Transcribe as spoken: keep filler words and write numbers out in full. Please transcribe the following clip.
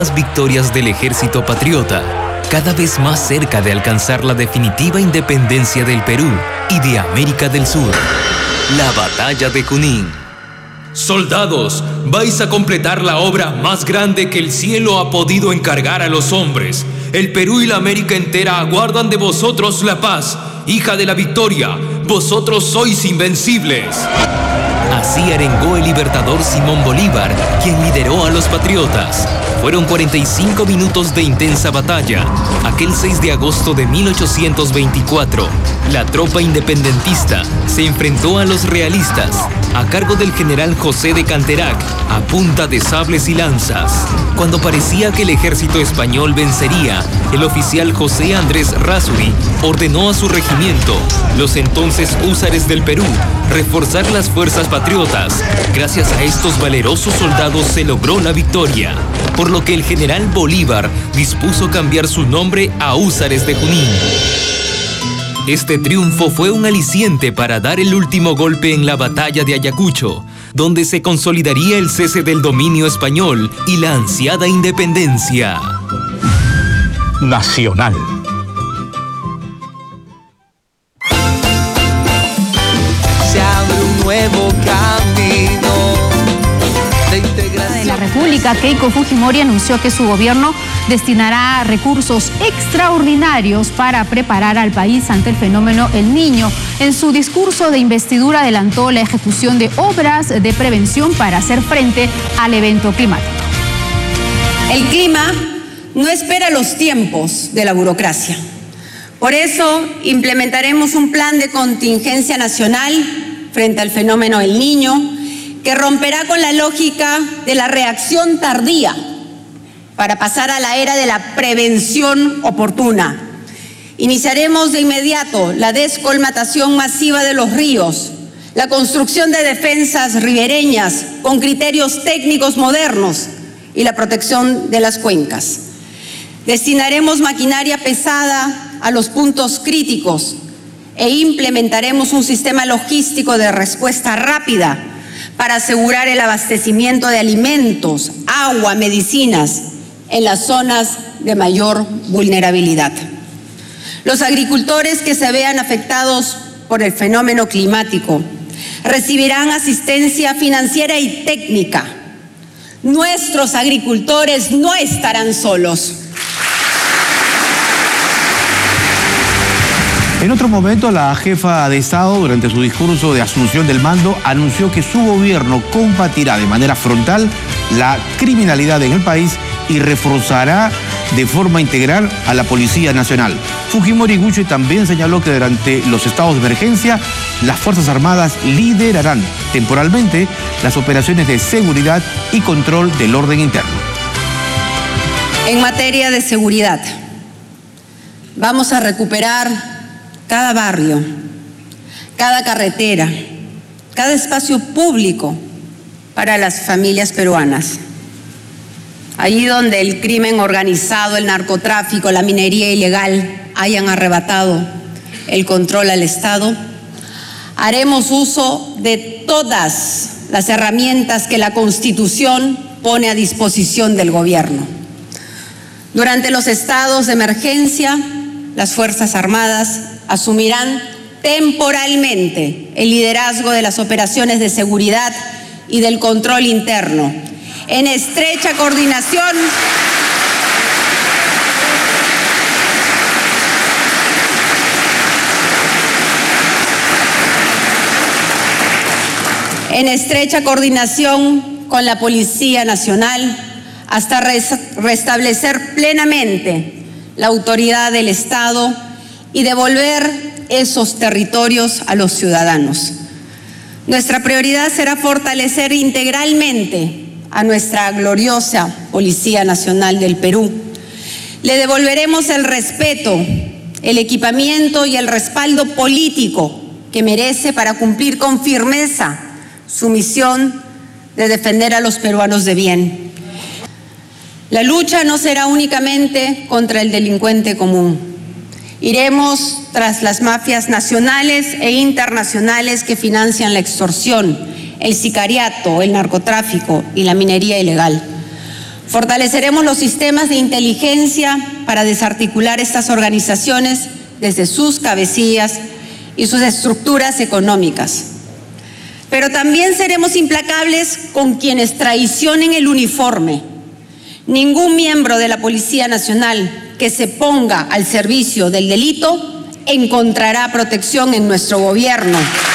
Las victorias del ejército patriota, cada vez más cerca de alcanzar la definitiva independencia del Perú y de América del Sur. La batalla de Junín. Soldados, vais a completar la obra más grande que el cielo ha podido encargar a los hombres. El Perú y la América entera aguardan de vosotros la paz. Hija de la victoria, vosotros sois invencibles. Así arengó el libertador Simón Bolívar, quien lideró a los patriotas. Fueron cuarenta y cinco minutos de intensa batalla. Aquel seis de agosto de mil ochocientos veinticuatro, la tropa independentista se enfrentó a los realistas, a cargo del general José de Canterac, a punta de sables y lanzas. Cuando parecía que el ejército español vencería, el oficial José Andrés Rázuri ordenó a su regimiento, los entonces húsares del Perú, reforzar las fuerzas patriotas. Gracias a estos valerosos soldados se logró la victoria, por lo que el general Bolívar dispuso cambiar su nombre a Húsares de Junín. Este triunfo fue un aliciente para dar el último golpe en la batalla de Ayacucho, donde se consolidaría el cese del dominio español y la ansiada independencia nacional. Se abre un nuevo camino de integración. De la República, Keiko Fujimori anunció que su gobierno destinará recursos extraordinarios para preparar al país ante el fenómeno El Niño. En su discurso de investidura adelantó la ejecución de obras de prevención para hacer frente al evento climático. El clima no espera los tiempos de la burocracia. Por eso implementaremos un plan de contingencia nacional frente al fenómeno El Niño, que romperá con la lógica de la reacción tardía para pasar a la era de la prevención oportuna. Iniciaremos de inmediato la descolmatación masiva de los ríos, la construcción de defensas ribereñas con criterios técnicos modernos y la protección de las cuencas. Destinaremos maquinaria pesada a los puntos críticos e implementaremos un sistema logístico de respuesta rápida para asegurar el abastecimiento de alimentos, agua, medicinas en las zonas de mayor vulnerabilidad. Los agricultores que se vean afectados por el fenómeno climático recibirán asistencia financiera y técnica. Nuestros agricultores no estarán solos. En otro momento, la jefa de Estado, durante su discurso de asunción del mando, anunció que su gobierno combatirá de manera frontal la criminalidad en el país y reforzará de forma integral a la Policía Nacional. Fujimori Gucci también señaló que durante los estados de emergencia, las Fuerzas Armadas liderarán temporalmente las operaciones de seguridad y control del orden interno. En materia de seguridad, vamos a recuperar cada barrio, cada carretera, cada espacio público para las familias peruanas. Allí donde el crimen organizado, el narcotráfico, la minería ilegal hayan arrebatado el control al Estado, haremos uso de todas las herramientas que la Constitución pone a disposición del gobierno. Durante los estados de emergencia, las Fuerzas Armadas asumirán temporalmente el liderazgo de las operaciones de seguridad y del control interno, en estrecha coordinación en estrecha coordinación con la Policía Nacional hasta res- restablecer plenamente la autoridad del Estado y devolver esos territorios a los ciudadanos. Nuestra prioridad será fortalecer integralmente a nuestra gloriosa Policía Nacional del Perú. Le devolveremos el respeto, el equipamiento y el respaldo político que merece para cumplir con firmeza su misión de defender a los peruanos de bien. La lucha no será únicamente contra el delincuente común. Iremos tras las mafias nacionales e internacionales que financian la extorsión, el sicariato, el narcotráfico y la minería ilegal. Fortaleceremos los sistemas de inteligencia para desarticular estas organizaciones desde sus cabecillas y sus estructuras económicas. Pero también seremos implacables con quienes traicionen el uniforme. Ningún miembro de la Policía Nacional que se ponga al servicio del delito encontrará protección en nuestro gobierno.